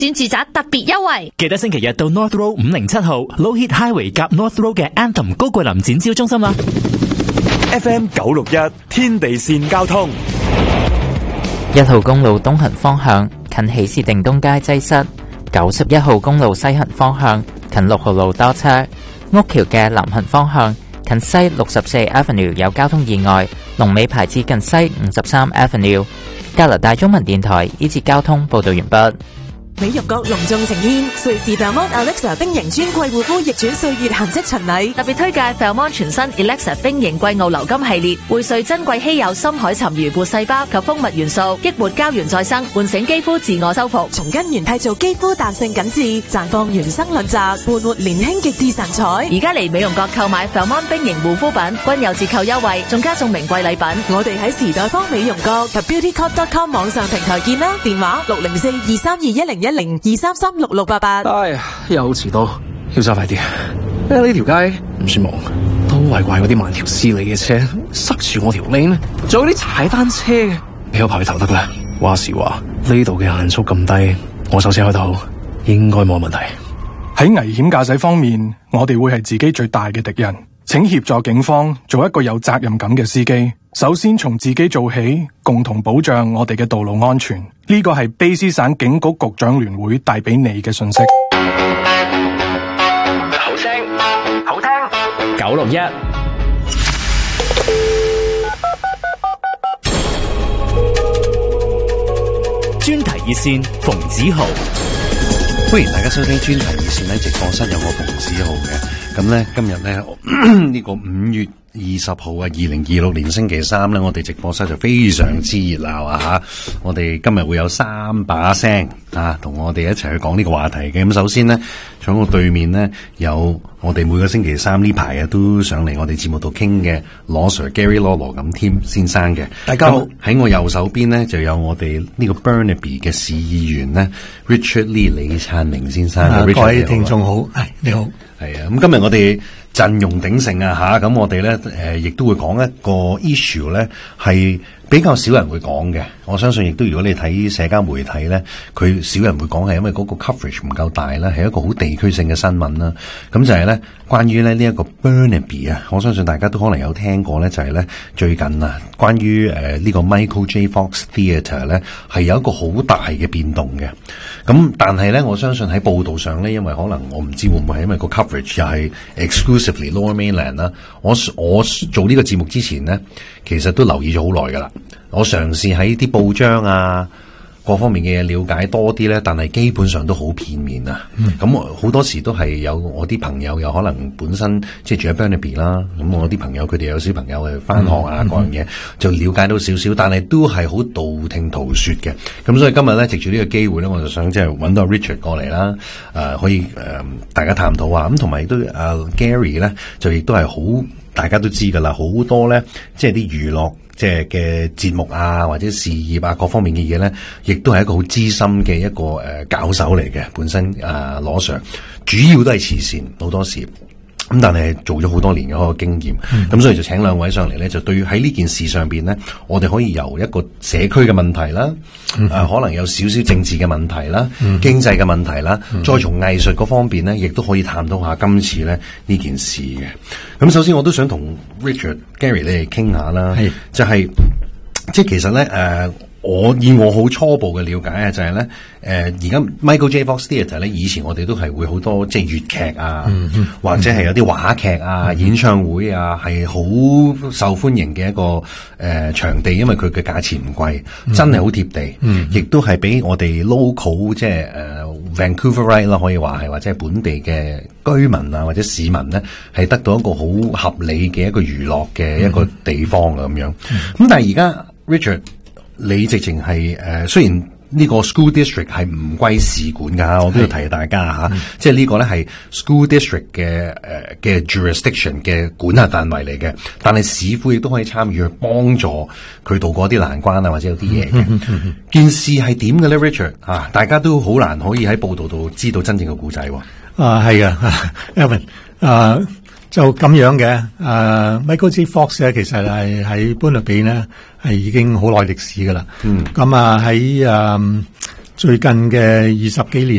轉住宅特別優惠。 記得星期日到 North Road 507號 Low Heat Highway 夾 North Road 嘅 Anthem 高桂林展銷中心啦。 FM 961天地線交通 ，1號公路東行方向近喜事定東街擠塞，91號公路西行方向近6號路多車，屋橋嘅南行方向近西64 Avenue 有交通意外，龍尾排至近西53 Avenue。加拿大中文電台呢節交通報道完畢。 美玉閣隆重呈現瑞士 Belmont Alexa 冰型專櫃護膚逆轉歲月痕跡巡禮， 特別推介 Belmont 全新 Alexa 冰型季奧流金系列，匯萃珍貴稀有深海沉魚活細胞及蜂蜜元素，激活膠原再生，喚醒肌膚自我修復， 從根源締造肌膚彈性緊緻，綻放原生輪澤，伴活年輕極致神采。 而家嚟美容閣購買 Belmont 冰型護膚品，均有折扣優惠，仲加送名貴禮品。 我哋喺時代坊美容閣及 beautycode.com 網上平台見啦，電話604-232-1010-233-6688。 哎呀，又遲到，要走快啲。呢條街唔算忙，都係怪嗰啲慢條斯理嘅車塞住我條 lane，仲有啲踩單車嘅，俾我排頭得啦。話時話呢度嘅限速咁低，我手車開到應該冇問題。 喺危險駕駛方面，我哋會係自己最大嘅敵人。請協助警方做一個有責任感嘅司機。首先從自己做起，共同保障我哋嘅道路安全。呢個係卑詩省警局局長聯會帶俾你嘅信息。 好聲好聽 961專題熱線馮子豪。 歡迎大家收聽專題熱線，喺直播室有我馮子豪嘅。咁咧今日咧呢個5月20號啊，2026年星期三咧，我哋直播室就非常之熱鬧啊吓！我哋今日會有3把聲啊，同我哋一齊去講呢個話題嘅。咁首先呢，坐我對面呢，有我哋每個星期三呢排啊都上嚟我哋節目度傾嘅羅 Sir Gary 羅錦添先生嘅。 大家好。 喺我右手邊呢，就有我哋呢個 Burnaby 嘅市議員呢 Richard Lee 李燦明先生。 各位聽眾好，你好。 係啊，咁今日我哋陣容鼎盛啊吓，咁我哋咧亦都會講一個 issue 咧係比較少人會講嘅。我相信亦都如果你睇社交媒體咧，佢少人會講，係因為嗰個 coverage 唔夠大啦，係一個好地區性嘅新聞啦。咁就係咧關於咧呢一個 Burnaby 啊，我相信大家都可能有聽過咧，就係咧最近啊關於呢個 Michael J. Fox Theatre 咧係有一個好大嘅變動嘅。咁但係咧我相信喺報道上咧，因為可能我唔知會唔會係因為個 coverage 又係 exclusively Lower Mainland 啦。我做呢個節目之前咧，其實都留意咗好耐噶啦。我嘗試喺啲報章啊各方面嘅嘢了解多啲咧，但係基本上都好片面啊。咁好多時都係有我啲朋友有可能本身即係住喺 Burnaby 啦，咁我啲朋友佢哋有小朋友去翻學啊各樣嘢，就了解到少少，但係都係好道聽途說嘅。咁所以今日咧藉住呢個機會咧，我就想即係揾到 Richard 過嚟啦，可以大家探討下。咁同埋亦都Gary 咧就亦都係好大家都知噶啦，好多咧即係啲娛樂即係嘅節目啊，或者事業啊，各方面嘅嘢咧，亦都係一個好資深嘅一個教授嚟嘅。本身羅 Sir 主要都係慈善好多時，咁但係做咗好多年嘅嗰個經驗，咁所以就請兩位上嚟咧，就對於喺呢件事上邊咧，我哋可以由一個社區嘅問題啦，可能有少少政治嘅問題啦，經濟嘅問題啦，再從藝術嗰方面咧，亦都可以探討下今次咧呢件事嘅。咁首先我都想同 Richard Gary 你哋傾下啦，就係即係其實咧我好初步嘅了解啊，就係咧而家 Michael J. Fox Theatre 咧，以前我哋都係會好多即係粵劇啊，或者係有啲話劇啊、演唱會啊，係好受歡迎嘅一個場地，因為佢嘅價錢唔貴，真係好貼地，亦都係俾我哋 local 即係Vancouverite 啦，可以話係或者係本地嘅居民啊或者市民咧，係得到一個好合理嘅一個娛樂嘅一個地方咁樣。咁但係而家 Richard你直情係雖然呢個 school district 係唔歸市管㗎，我都要提大家嚇，即係呢個咧係 school district 嘅 jurisdiction 嘅管轄範圍嚟嘅，但係市府亦都可以參與去幫助佢渡過啲難關啊，或者有啲嘢嘅。件事係點嘅咧 Richard 啊？大家都好難可以喺報道度知道真正嘅故仔喎。 係啊 Evan 就咁樣嘅，Michael J. Fox 咧，其實係喺 Burnaby 咧係已經好耐歷史噶啦。咁喺最近嘅20幾年